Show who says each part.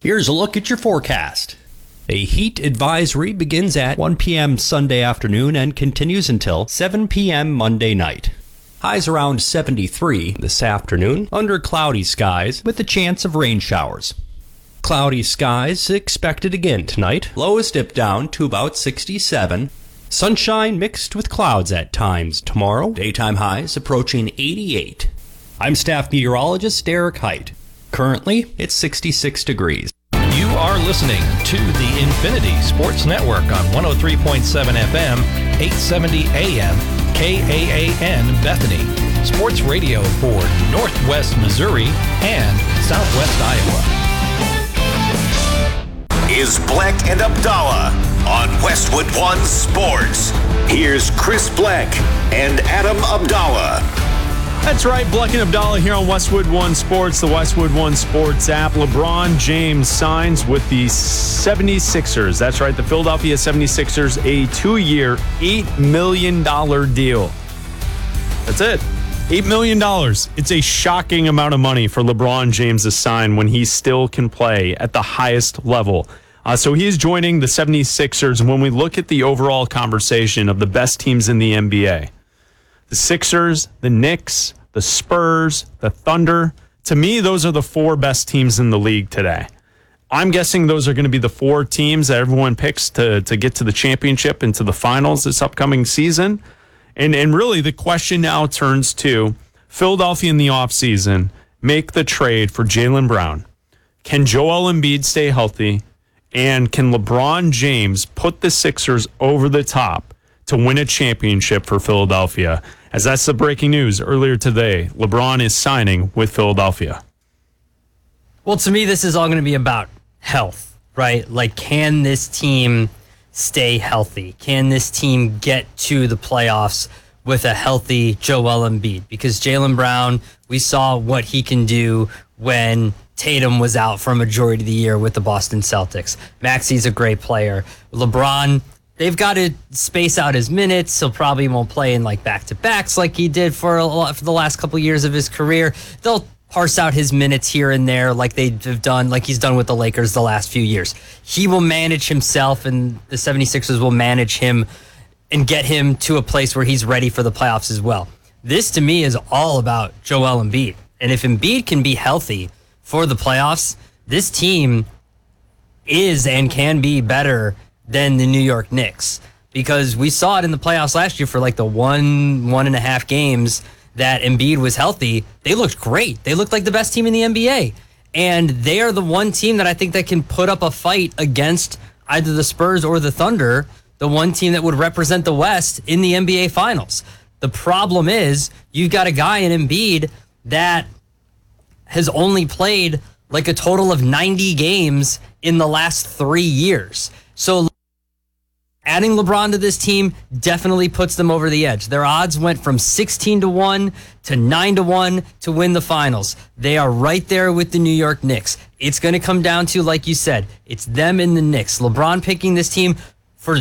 Speaker 1: Here's a look at your forecast. A heat advisory begins at 1 p.m. Sunday afternoon and continues until 7 p.m. Monday night. Highs around 73 this afternoon under cloudy skies with a chance of rain showers. Cloudy skies expected again tonight. Lows dip down to about 67. Sunshine mixed with clouds at times tomorrow. Daytime highs approaching 88. I'm staff meteorologist Derek Height. Currently, it's 66 degrees.
Speaker 2: You are listening to the Infinity Sports Network on 103.7 FM, 870 AM, KAAN Bethany. Sports radio for Northwest Missouri and Southwest Iowa.
Speaker 3: Is Black and Abdallah on Westwood One Sports. Here's Chris Black and Adam Abdallah.
Speaker 4: That's right, Black and Abdallah here on Westwood One Sports, the Westwood One Sports app. LeBron James signs with the 76ers. That's right, the Philadelphia 76ers, a 2-year, $8 million deal. That's it. $8 million. It's a shocking amount of money for LeBron James to sign when he still can play at the highest level. So he is joining the 76ers. And when we look at the overall conversation of the best teams in the NBA, the Sixers, the Knicks, the Spurs, the Thunder, to me, those are the 4 best teams in the league today. I'm guessing those are going to be the 4 teams that everyone picks to get to the championship and to the finals this upcoming season. And really, the question now turns to Philadelphia in the offseason, make the trade for Jaylen Brown. Can Joel Embiid stay healthy? And can LeBron James put the Sixers over the top to win a championship for Philadelphia? As that's the breaking news earlier today, LeBron is signing with Philadelphia.
Speaker 5: Well, to me, this is all going to be about health, right? Like, can this team stay healthy? Can this team get to the playoffs with a healthy Joel Embiid? Because Jaylen Brown, we saw what he can do when Tatum was out for a majority of the year with the Boston Celtics. Maxi's a great player. LeBron, they've got to space out his minutes. He'll probably won't play in like back-to-backs like he did for the last couple years of his career. They'll parse out his minutes here and there like they've done, like he's done with the Lakers the last few years. He will manage himself, and the 76ers will manage him and get him to a place where he's ready for the playoffs as well. This, to me, is all about Joel Embiid. And if Embiid can be healthy for the playoffs, this team is and can be better than the New York Knicks. Because we saw it in the playoffs last year for like the 1.5 games that Embiid was healthy. They looked great. They looked like the best team in the NBA. And they are the one team that I think that can put up a fight against either the Spurs or the Thunder, the one team that would represent the West in the NBA Finals. The problem is you've got a guy in Embiid that has only played like a total of 90 games in the last 3 years. So adding LeBron to this team definitely puts them over the edge. Their odds went from 16-1 to 9-1 to win the finals. They are right there with the New York Knicks. It's going to come down to, like you said, it's them and the Knicks. LeBron picking this team